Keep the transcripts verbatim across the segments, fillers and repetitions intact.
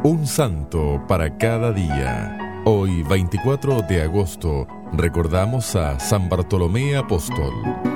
Un santo para cada día. Hoy, veinticuatro de agosto, recordamos a San Bartolomé Apóstol.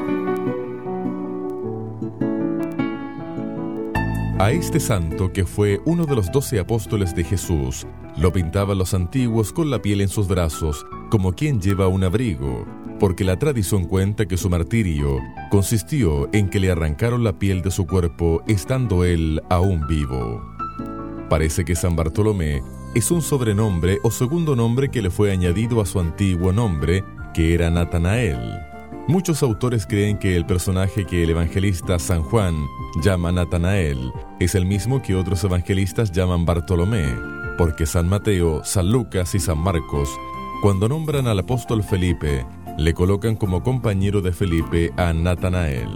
A este santo, que fue uno de los doce apóstoles de Jesús, lo pintaban los antiguos con la piel en sus brazos, como quien lleva un abrigo, porque la tradición cuenta que su martirio consistió en que le arrancaron la piel de su cuerpo estando él aún vivo. Parece que San Bartolomé es un sobrenombre o segundo nombre que le fue añadido a su antiguo nombre, que era Natanael. Muchos autores creen que el personaje que el evangelista San Juan llama Natanael es el mismo que otros evangelistas llaman Bartolomé, porque San Mateo, San Lucas y San Marcos, cuando nombran al apóstol Felipe, le colocan como compañero de Felipe a Natanael.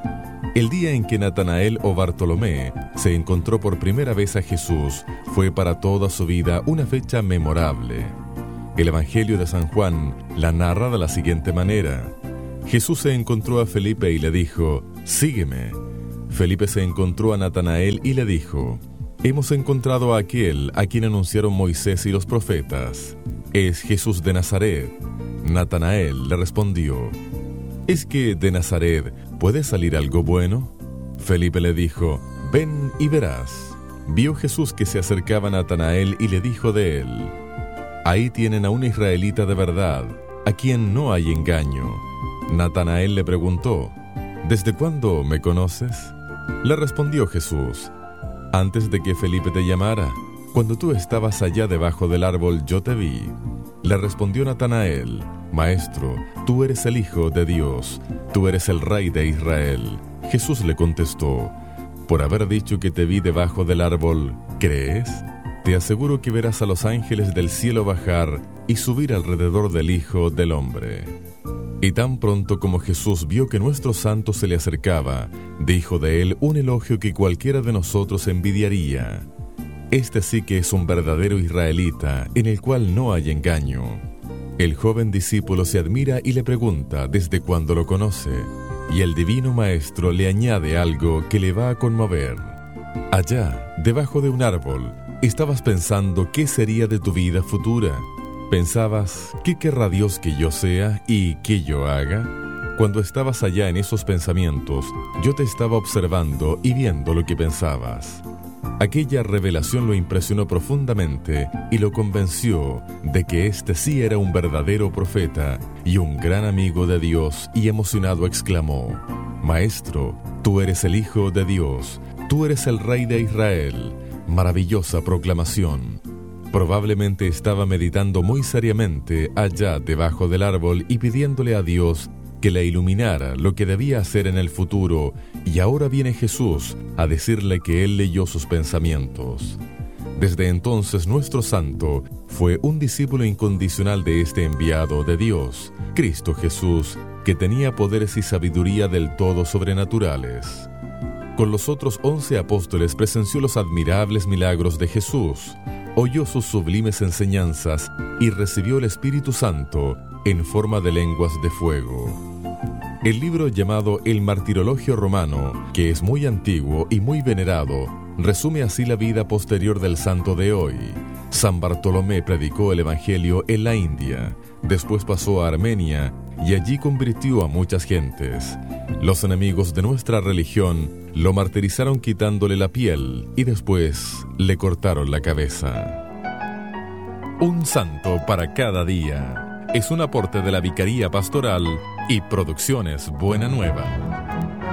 El día en que Natanael o Bartolomé se encontró por primera vez a Jesús fue para toda su vida una fecha memorable. El Evangelio de San Juan la narra de la siguiente manera. Jesús se encontró a Felipe y le dijo, «Sígueme». Felipe se encontró a Natanael y le dijo, «Hemos encontrado a aquel a quien anunciaron Moisés y los profetas. Es Jesús de Nazaret». Natanael le respondió, «¿Es que de Nazaret puede salir algo bueno?» Felipe le dijo, «Ven y verás». Vio Jesús que se acercaba a Natanael y le dijo de él, «Ahí tienen a un israelita de verdad, a quien no hay engaño». Natanael le preguntó, «¿Desde cuándo me conoces?» Le respondió Jesús, «Antes de que Felipe te llamara, cuando tú estabas allá debajo del árbol yo te vi». Le respondió Natanael, «Maestro, tú eres el Hijo de Dios, tú eres el Rey de Israel». Jesús le contestó, «Por haber dicho que te vi debajo del árbol, ¿crees? Te aseguro que verás a los ángeles del cielo bajar y subir alrededor del Hijo del Hombre». Y tan pronto como Jesús vio que nuestro santo se le acercaba, dijo de él un elogio que cualquiera de nosotros envidiaría. Este sí que es un verdadero israelita, en el cual no hay engaño. El joven discípulo se admira y le pregunta desde cuándo lo conoce, y el divino maestro le añade algo que le va a conmover. Allá, debajo de un árbol, estabas pensando qué sería de tu vida futura. Pensabas, ¿qué querrá Dios que yo sea y qué yo haga? Cuando estabas allá en esos pensamientos, yo te estaba observando y viendo lo que pensabas. Aquella revelación lo impresionó profundamente y lo convenció de que este sí era un verdadero profeta y un gran amigo de Dios, y emocionado exclamó, «Maestro, tú eres el Hijo de Dios, tú eres el Rey de Israel». Maravillosa proclamación. Probablemente estaba meditando muy seriamente allá debajo del árbol y pidiéndole a Dios que le iluminara lo que debía hacer en el futuro, y ahora viene Jesús a decirle que él leyó sus pensamientos. Desde entonces nuestro santo fue un discípulo incondicional de este enviado de Dios, Cristo Jesús, que tenía poderes y sabiduría del todo sobrenaturales. Con los otros once apóstoles presenció los admirables milagros de Jesús, oyó sus sublimes enseñanzas y recibió el Espíritu Santo en forma de lenguas de fuego. El libro llamado El Martirologio Romano, que es muy antiguo y muy venerado, resume así la vida posterior del santo de hoy. San Bartolomé predicó el Evangelio en la India, después pasó a Armenia y allí convirtió a muchas gentes. Los enemigos de nuestra religión lo martirizaron quitándole la piel y después le cortaron la cabeza. Un santo para cada día es un aporte de la Vicaría Pastoral y Producciones Buena Nueva.